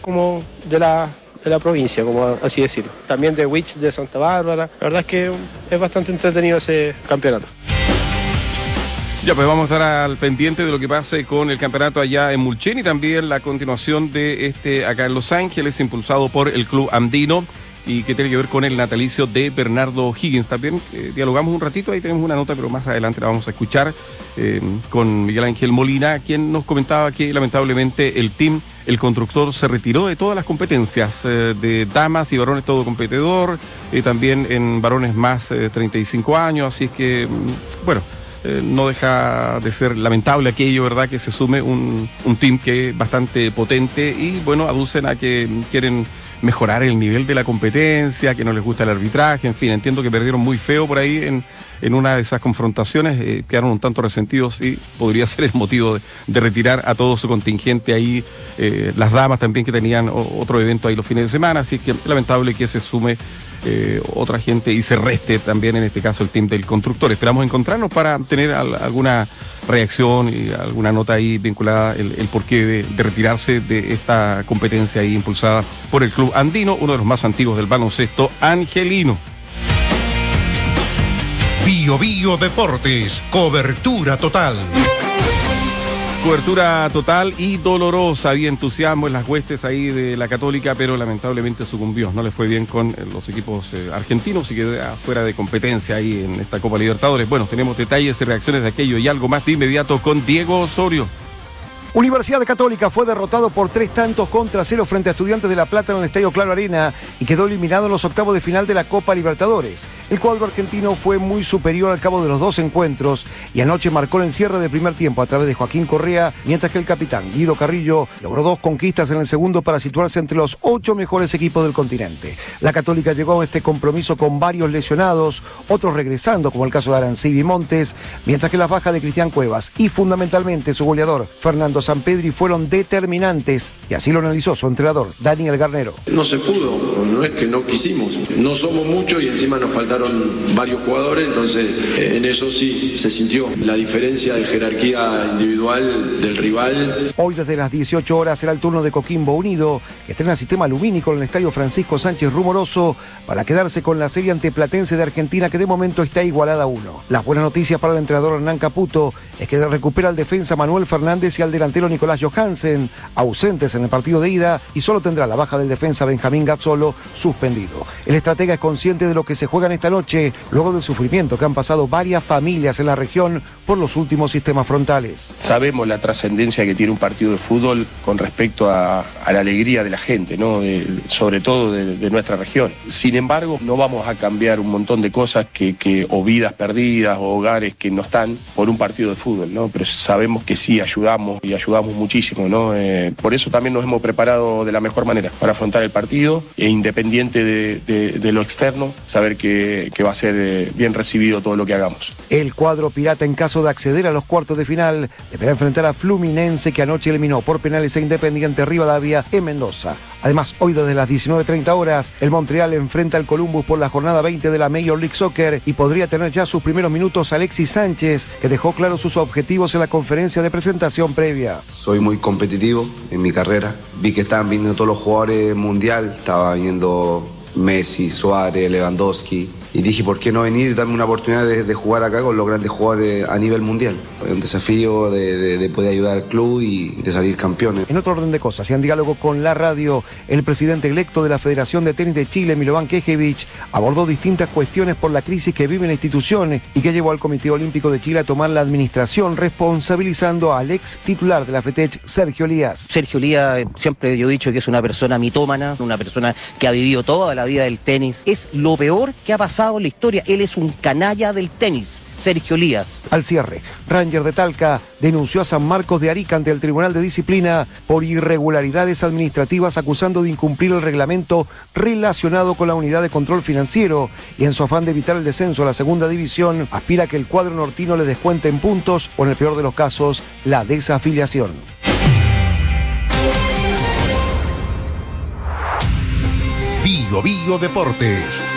como de la provincia, como así decirlo. También de Witch de Santa Bárbara. La verdad es que es bastante entretenido ese campeonato. Ya, pues vamos a estar al pendiente de lo que pase con el campeonato allá en Mulchen y también la continuación de acá en Los Ángeles, impulsado por el Club Andino y que tiene que ver con el natalicio de Bernardo Higgins. También dialogamos un ratito, ahí tenemos una nota, pero más adelante la vamos a escuchar con Miguel Ángel Molina, quien nos comentaba que lamentablemente el constructor se retiró de todas las competencias de damas y varones todo competidor, también en varones más 35 años, así es que, bueno, no deja de ser lamentable aquello, ¿verdad?, que se sume un team que es bastante potente y, bueno, aducen a que quieren mejorar el nivel de la competencia, que no les gusta el arbitraje, en fin, entiendo que perdieron muy feo por ahí en una de esas confrontaciones, quedaron un tanto resentidos y podría ser el motivo de retirar a todo su contingente ahí, las damas también que tenían otro evento ahí los fines de semana, así que lamentable que se sume otra gente y se reste también en este caso el team del constructor. Esperamos encontrarnos para tener alguna reacción y alguna nota ahí vinculada el porqué de retirarse de esta competencia ahí impulsada por el Club Andino, uno de los más antiguos del baloncesto angelino. Bio Bio Deportes, cobertura total. Cobertura total y dolorosa, había entusiasmo en las huestes ahí de la Católica, pero lamentablemente sucumbió, no le fue bien con los equipos argentinos y quedó fuera de competencia ahí en esta Copa Libertadores. Bueno, tenemos detalles y reacciones de aquello y algo más de inmediato con Diego Osorio. Universidad Católica fue derrotado por 3-0 frente a Estudiantes de La Plata en el Estadio Claro Arena y quedó eliminado en los octavos de final de la Copa Libertadores. El cuadro argentino fue muy superior al cabo de los dos encuentros y anoche marcó el cierre del primer tiempo a través de Joaquín Correa, mientras que el capitán Guido Carrillo logró 2 conquistas en el segundo para situarse entre los 8 mejores equipos del continente. La Católica llegó a este compromiso con varios lesionados, otros regresando, como el caso de Arancibia y Montes, mientras que las bajas de Cristian Cuevas y fundamentalmente su goleador Fernando Sampedri fueron determinantes, y así lo analizó su entrenador Daniel Garnero. No se pudo, no es que no quisimos, no somos muchos y encima nos faltaron varios jugadores, entonces en eso sí se sintió la diferencia de jerarquía individual del rival. Hoy desde las 18 horas será el turno de Coquimbo Unido, que estrena sistema lumínico en el Estadio Francisco Sánchez Rumoroso para quedarse con la serie ante Platense de Argentina, que de momento está igualada a 1. Las buenas noticias para el entrenador Hernán Caputo es que recupera al defensa Manuel Fernández y al delantero Nicolás Johansen, ausentes en el partido de ida, y solo tendrá la baja del defensa Benjamín Gazzolo, suspendido. El estratega es consciente de lo que se juega en esta noche, luego del sufrimiento que han pasado varias familias en la región por los últimos sistemas frontales. Sabemos la trascendencia que tiene un partido de fútbol con respecto a la alegría de la gente, ¿no? Sobre todo de nuestra región. Sin embargo, no vamos a cambiar un montón de cosas o vidas perdidas o hogares que no están por un partido de fútbol, ¿no? Pero sabemos que sí ayudamos y ayudamos muchísimo, ¿no? Por eso también nos hemos preparado de la mejor manera para afrontar el partido e independiente de lo externo, saber que va a ser bien recibido todo lo que hagamos. El cuadro pirata, en caso de acceder a los cuartos de final, deberá enfrentar a Fluminense, que anoche eliminó por penales a Independiente Rivadavia en Mendoza. Además, hoy desde las 19:30 horas, el Montreal enfrenta al Columbus por la jornada 20 de la Major League Soccer y podría tener ya sus primeros minutos Alexis Sánchez, que dejó claros sus objetivos en la conferencia de presentación previa. Soy muy competitivo en mi carrera. Vi que estaban viniendo todos los jugadores mundial, estaba viendo Messi, Suárez, Lewandowski, y dije, ¿por qué no venir y darme una oportunidad de jugar acá con los grandes jugadores a nivel mundial? Un desafío de poder ayudar al club y de salir campeones. En otro orden de cosas, y en diálogo con la radio, el presidente electo de la Federación de Tenis de Chile, Milovan Kejevich, abordó distintas cuestiones por la crisis que vive la institución y que llevó al Comité Olímpico de Chile a tomar la administración, responsabilizando al ex titular de la FETECH, Sergio Lías. Sergio Lías, siempre yo he dicho que es una persona mitómana, una persona que ha vivido toda la vida del tenis. Es lo peor que ha pasado en la historia. Él es un canalla del tenis, Sergio Lías. Al cierre, Ranger de Talca denunció a San Marcos de Arica ante el Tribunal de Disciplina por irregularidades administrativas, acusando de incumplir el reglamento relacionado con la unidad de control financiero, y en su afán de evitar el descenso a la segunda división, aspira a que el cuadro nortino le descuente en puntos o, en el peor de los casos, la desafiliación. Bio Bio Deportes.